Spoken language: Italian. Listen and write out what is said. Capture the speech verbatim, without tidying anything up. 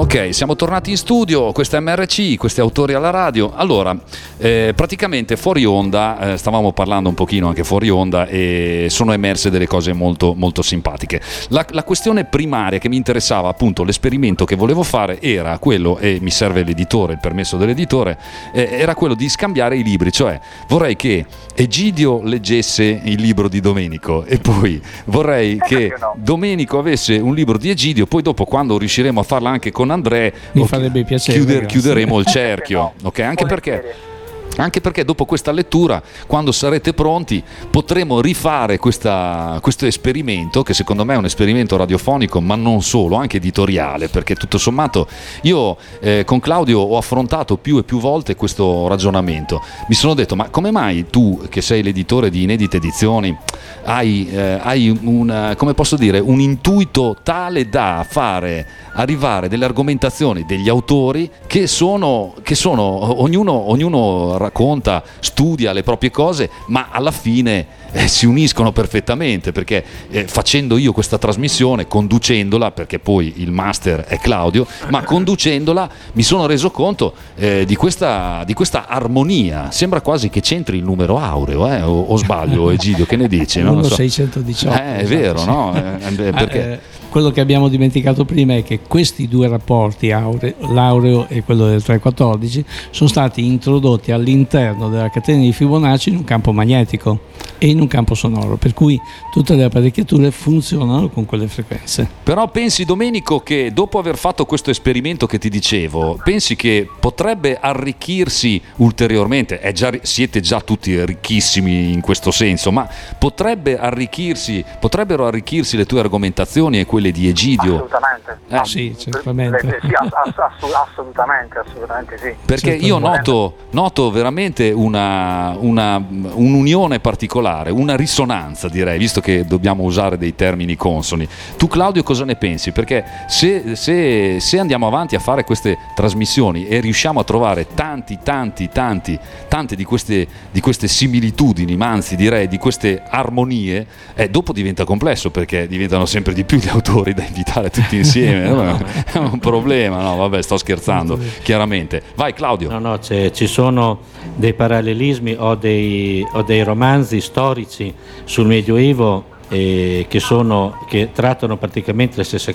Ok, siamo tornati in studio, questa è M R C, questi autori alla radio. Allora, eh, praticamente fuori onda, eh, stavamo parlando un pochino anche fuori onda e sono emerse delle cose molto, molto simpatiche. La, la questione primaria che mi interessava, appunto, l'esperimento che volevo fare era quello, e mi serve l'editore, il permesso dell'editore, eh, era quello di scambiare i libri, cioè vorrei che Egidio leggesse il libro di Domenico e poi vorrei che Domenico avesse un libro di Egidio, poi dopo quando riusciremo a farla anche con Andrea mi farebbe piacere, chiuder, chiuderemo il cerchio, ok? Anche perché Anche perché dopo questa lettura, quando sarete pronti, potremo rifare questa, questo esperimento, che secondo me è un esperimento radiofonico, ma non solo, anche editoriale, perché tutto sommato io eh, con Claudio ho affrontato più e più volte questo ragionamento. Mi sono detto, ma come mai tu, che sei l'editore di Inedite Edizioni, hai, eh, hai un, come posso dire, un intuito tale da fare arrivare delle argomentazioni degli autori che sono, che sono ognuno, ognuno racconta, studia le proprie cose, ma alla fine eh, si uniscono perfettamente, perché eh, facendo io questa trasmissione, conducendola, perché poi il master è Claudio, ma conducendola mi sono reso conto eh, di, questa, di questa armonia. Sembra quasi che c'entri il numero aureo, eh? o, o sbaglio, Egidio, che ne dici? Non lo so. seicentodiciotto Eh, è esatto, vero, sì. no? Eh, perché... Eh, quello che abbiamo dimenticato prima è che questi due rapporti, aureo, l'aureo e quello del trecentoquattordici, sono stati introdotti all'interno della catena di Fibonacci in un campo magnetico e in un campo sonoro, per cui tutte le apparecchiature funzionano con quelle frequenze. Però pensi, Domenico, che dopo aver fatto questo esperimento che ti dicevo, pensi che potrebbe arricchirsi ulteriormente? È già, siete già tutti ricchissimi in questo senso, ma potrebbe arricchirsi, potrebbero arricchirsi le tue argomentazioni e quelle di Egidio? Assolutamente. Eh, sì, certamente. Le, sì, ass- ass- assolutamente, assolutamente sì. Perché io noto, noto veramente una, una, un'unione particolare, una risonanza, direi, visto che dobbiamo usare dei termini consoni. Tu, Claudio, cosa ne pensi? Perché se, se, se andiamo avanti a fare queste trasmissioni e riusciamo a trovare tanti, tanti, tanti, tante di queste, di queste similitudini, ma anzi direi di queste armonie, eh, dopo diventa complesso, perché diventano sempre di più gli autori da invitare tutti insieme. No, è un problema, no? Vabbè, sto scherzando, chiaramente. Vai, Claudio. No, no, c'è, ci sono dei parallelismi o dei, o dei romanzi storici sul Medioevo eh, che, sono, che trattano praticamente le stesse